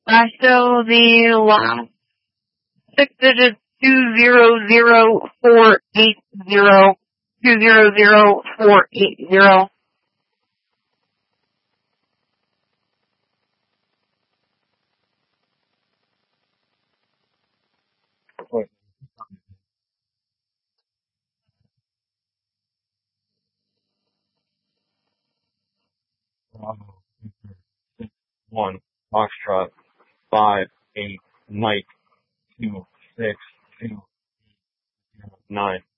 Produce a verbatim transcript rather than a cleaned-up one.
Uh, so the last six digits, two zero zero four eight zero, two zero zero four eight zero. Wait. Bravo, Victor, six, one, Foxtrot, five, eight, Mike, two, six, two, zero, nine.